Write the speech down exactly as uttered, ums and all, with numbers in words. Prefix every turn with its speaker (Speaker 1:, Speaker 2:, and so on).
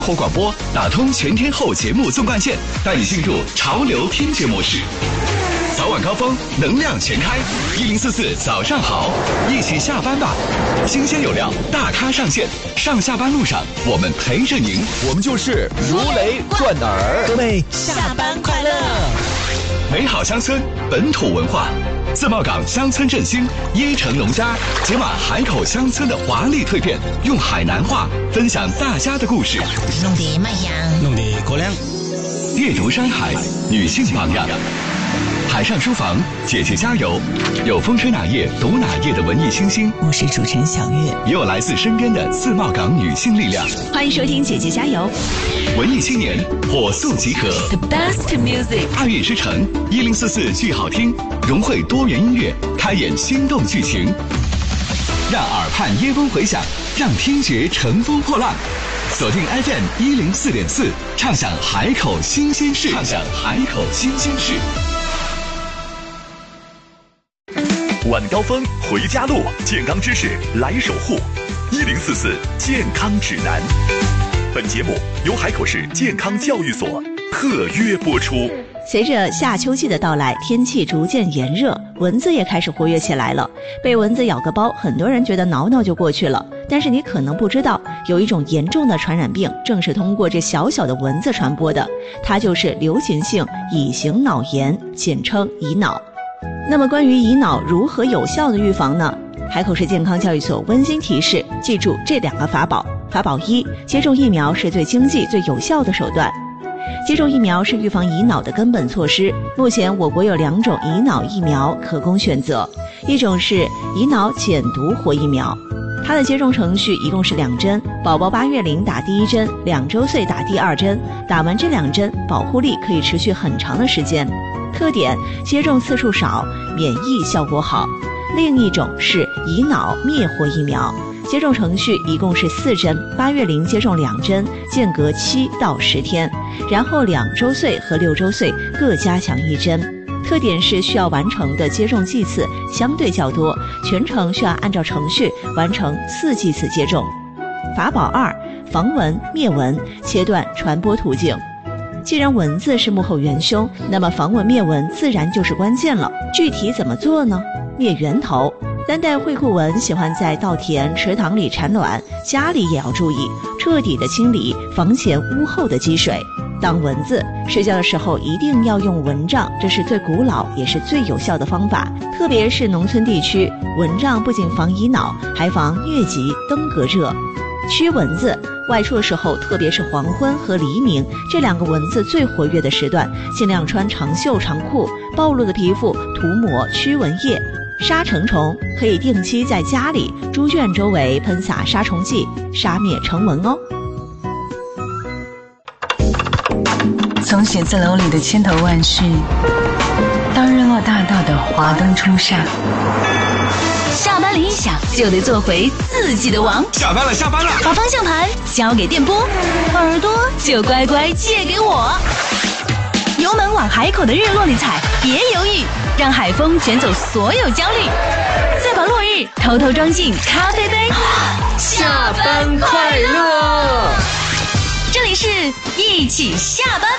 Speaker 1: 或广播打通全天候节目纵贯线，带你进入潮流听觉模式。早晚高峰，能量全开，一零四四早上好，一起下班吧。新鲜有料，大咖上线，上下班路上我们陪着您，
Speaker 2: 我们就是如雷贯耳。
Speaker 3: 各位下班快乐！
Speaker 1: 美好乡村，本土文化。自贸港乡村振兴，椰城农家解码海口乡村的华丽蜕变，用海南话分享大家的故事。
Speaker 3: 弄得卖样，
Speaker 2: 弄得过量。
Speaker 1: 阅读山海，女性榜样。海上书房，姐姐加油！有风吹哪页读哪页的文艺新星，
Speaker 3: 我是主持人小月，
Speaker 1: 也有来自身边的自贸港女性力量。
Speaker 4: 欢迎收听姐姐加油！
Speaker 1: 文艺青年火速集合
Speaker 4: ，The best music，
Speaker 1: 爱乐之城一零四四剧好听，融汇多元音乐，开演心动剧情，让耳畔耶风回响，让听觉乘风破浪。锁定 F M 一零四点四，畅享海口新鲜事，畅享海口新鲜事。晚高峰回家路，健康知识来守护。一零四四健康指南。本节目由海口市健康教育所特约播出。
Speaker 4: 随着夏秋季的到来，天气逐渐炎热，蚊子也开始活跃起来了。被蚊子咬个包，很多人觉得挠挠就过去了，但是你可能不知道，有一种严重的传染病正是通过这小小的蚊子传播的，它就是流行性乙型脑炎，简称乙脑。那么关于乙脑如何有效的预防呢？海口市健康教育所温馨提示，记住这两个法宝。法宝一，接种疫苗是最经济、最有效的手段。接种疫苗是预防乙脑的根本措施。目前我国有两种乙脑疫苗可供选择，一种是乙脑减毒活疫苗，它的接种程序一共是两针，宝宝八月龄打第一针，两周岁打第二针，打完这两针，保护力可以持续很长的时间。特点：接种次数少，免疫效果好。另一种是乙脑灭活疫苗，接种程序一共是四针，八月龄接种两针，间隔七到十天，然后两周岁和六周岁各加强一针。特点是需要完成的接种剂次相对较多，全程需要按照程序完成四剂次接种。法宝二，防蚊灭蚊，切断传播途径。既然蚊子是幕后元凶，那么防蚊灭蚊自然就是关键了。具体怎么做呢？灭源头。单带惠库蚊喜欢在稻田、池塘里产卵，家里也要注意，彻底的清理房前屋后的积水。当蚊子睡觉的时候，一定要用蚊帐，这是最古老也是最有效的方法。特别是农村地区，蚊帐不仅防乙脑，还防疟疾、登革热。驱蚊子，外出的时候，特别是黄昏和黎明这两个蚊子最活跃的时段，尽量穿长袖长裤，暴露的皮肤涂抹驱蚊液。杀成虫可以定期在家里、猪圈周围喷洒杀虫剂，杀灭成蚊哦。
Speaker 5: 从写字楼里的千头万绪，到日落大道的华灯初上，
Speaker 6: 下班铃一响就得做回自己的王。
Speaker 1: 下班了，下班了，
Speaker 6: 把方向盘交给电波，耳朵就乖乖借给我。油门往海口的日落里踩，别犹豫，让海风卷走所有焦虑，再把落日偷偷装进咖啡杯。
Speaker 2: 下班快乐！
Speaker 6: 这里是一起下班